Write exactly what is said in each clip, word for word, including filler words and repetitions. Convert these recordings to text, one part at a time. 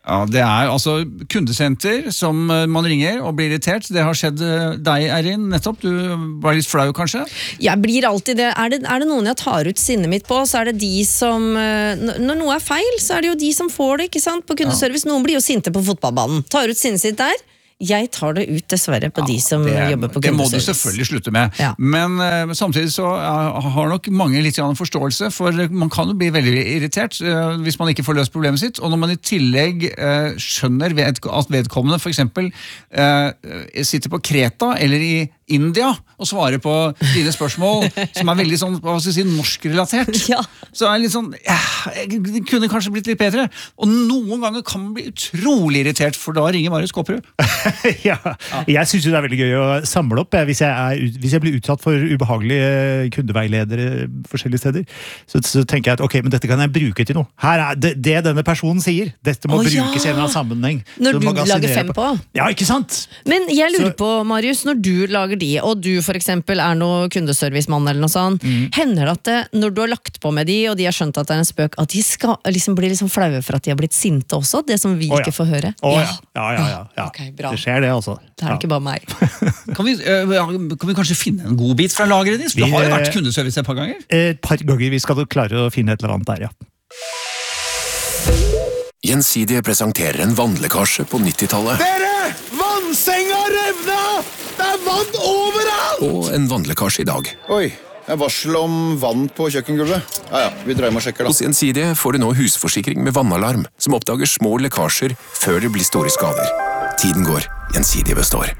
Ja, det er altså kundesenter som man ringer og blir irritert. Det har skjedd deg, Erin, nettopp. Du var litt flau, kanskje? Jeg blir alltid det. Er det, er det noen jeg tar ut sinnet mitt på, så er det de som... Når noe er feil, så er det jo de som får det, ikke sant? På kundeservice. Ja. Noen blir jo sinte på fotballbanen. Tar ut sinnet sitt der. Jeg tar det ut dessverre på ja, de som det, jobber på kundeservice. Det må du selvfølgelig slutte med. Ja. Men uh, samtidig så uh, har nok mange litt grann forståelse, for man kan jo bli veldig irritert uh, hvis man ikke får løst problemet sitt, og når man i tillegg uh, skjønner ved, at vedkommende for eksempel uh, sitter på Kreta eller i India og svarer på dine spørsmål som er veldig sånn, hva skal jeg si, norskrelatert. Ja. Så er det litt sånn, ja, det kunne kanskje blitt litt bedre. Og noen ganger kan man bli utrolig irritert, for da ringer Marius Kopperud. ja, ja. Jeg synes jo det er veldig gøy å samle opp. Hvis jeg, er, hvis jeg blir utsatt for ubehagelige kundeveiledere forskjellige steder, så, så tenker jeg at ok, men dette kan jeg bruke til noe. Her er det, det denne personen sier. Dette må oh, brukes i ja. en eller annen sammenheng. Når du lager fem på. på. Ja, ikke sant? Men jeg lurer så, på, Marius, når du lager de, og du for eksempel er noe kundeservicemann eller noe sånt, mm. hender det at det, når du har lagt på med de, og de har skjønt at det er en spøk, at de skal liksom bli liksom flaue for at de har blitt sinte også, det som vi oh, ja. ikke får høre? Oh, ja. Ja, ja, ja, ja. Okay, bra. Det skjer det også. Det er ja. ikke bare meg. kan, vi, uh, kan vi kanskje finne en god bit fra lageret ditt? Du har jo vært kundeservice et par ganger. Et par ganger, vi skal klare å finne et eller annet der, ja. Gjensidige presenterer en vannlekkasje på nittitallet. Dere! Vannsenga revna! Det er vann overalt! Og en vannlekkasje i dag. Oi, det er varsel om vann på kjøkkengulvet. Ja, ja, vi dreier med og sjekker da. Hos Gjensidige får du nå husforsikring med vannalarm, som oppdager små lekkasjer før det blir store skader. Tiden går, Gjensidige består.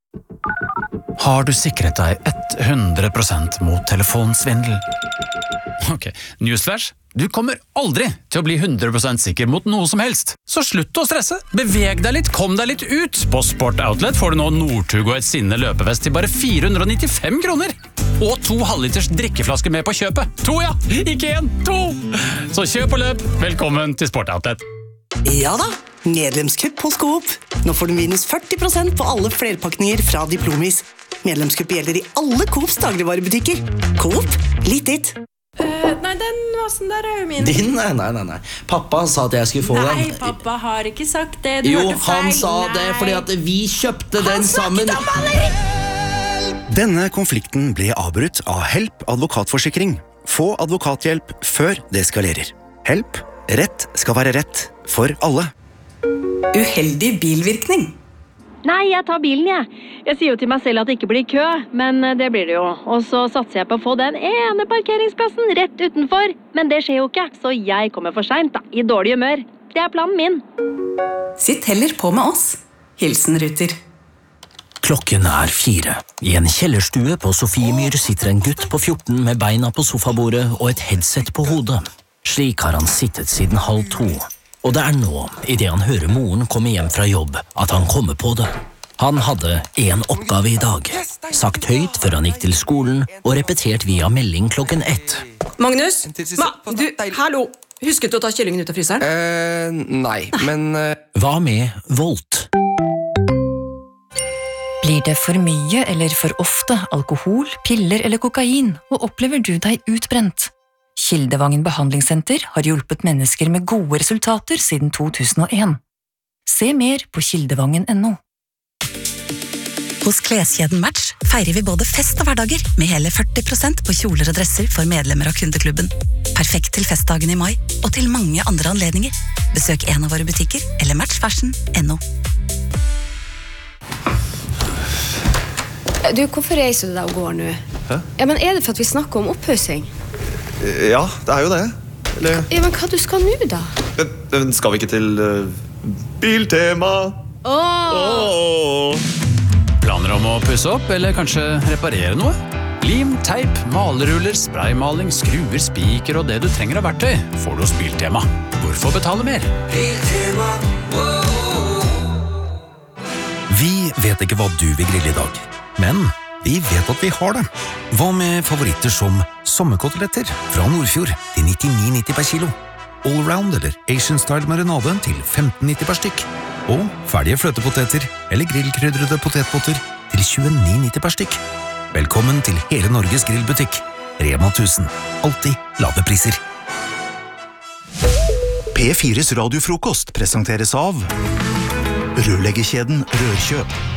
Har du sikret deg hundre prosent mot telefonsvindel? Ok, newsflash. Du kommer aldri til å bli hundre prosent sikker mot noe som helst. Så slutt å stresse. Beveg deg litt, kom deg litt ut. På Sport Outlet får du nå Northug og et sinne løpevest til bare fire hundre og nittifem kroner. Og to halvliters drikkeflasker med på kjøpet. To, ja! Ikke en, to! Så kjøp og løp. Velkommen til Sport Outlet. Ja da, medlemskupp hos Coop. Nå får du minus førti prosent på alle flerpakninger fra Diplomis. Medlemskupp gjelder i alle Coops dagligvarebutikker. Coop, litt ditt. Uh, nei, den vasen der er jo min. Din? Nei, nei, nei, nei. Pappa sa at jeg skulle få nei, den. Nei, pappa har ikke sagt det. Du jo, hørte feil. Han sa nei. det fordi at vi kjøpte han den sammen. Han snakket om meg! Denne konflikten ble avbrutt av Help advokatforsikring. Få advokathjelp før det eskalerer. Help. Rett skal være rett for alle. Uheldig bilvirkning. Nei, jeg tar bilen, jeg. Jeg sier jo til meg selv at det ikke blir kø, men det blir det jo. Og så satser jeg på å få den ene parkeringsplassen rett utenfor. Men det skjer jo ikke, så jeg kommer for sent da, i dårlig humør. Det er planen min. Sitt heller på med oss. Hilsen Ruter. Klokken er fire. I en kjellerstue på Sofiemyr sitter en gutt på fjorten med beina på sofabordet og et headset på hodet. Slik har han sittet siden halv to. Og det er nå, i det han hører moren komme hjem fra jobb, at han kommer på det. Han hadde en oppgave i dag. Sagt høyt før han gikk til skolen, og repetert via melding klokken ett. Magnus? Ma, du, hallo! Husket du å ta kyllingen ut av fryseren? Eh, nei, men... Uh... Hva med Volt? Blir det for mye eller for ofte alkohol, piller eller kokain, og opplever du deg utbrent? Kildevangen behandlingssenter har hjulpet mennesker med gode resultater siden to tusen og en. Se mer på kildevangen punktum no. Hos kleskjeden Match feirer vi både fest og hverdager med hele førti prosent på kjoler og dresser for medlemmer av kundeklubben. Perfekt til festdagen i mai og til mange andre anledninger. Besøk en av våre butikker eller match fashion punktum no. Du, hvorfor reiser du deg og går nå? Hæ? Ja, men er det for at vi snakker om opphøsing? Ja, det er jo det. Eller... Ja, men hva du skal nå da? Men skal vi ikke til uh, Biltema? Åh! Åh! Planer om å pusse opp, eller kanskje reparere noe? Lim, teip, maleruller, spraymaling, skruer, spiker og det du trenger av verktøy får du hos Biltema. Hvorfor betale mer? Biltema, Vi vet ikke hva du vil grille i dag, men vi vet at vi har det. Hva med favoritter som sommerkoteletter fra Nordfjord til nittini nitti per kilo? Allround eller Asian style marinade til femten nitti per stykk? Og ferdige fløtepoteter eller grillkrydrede potetpotter til tjueni nitti per stykk? Velkommen til hele Norges grillbutikk. Rema tusen. Alltid lave priser. P fires radiofrokost presenteres av Rørleggerkjeden Rørkjøp.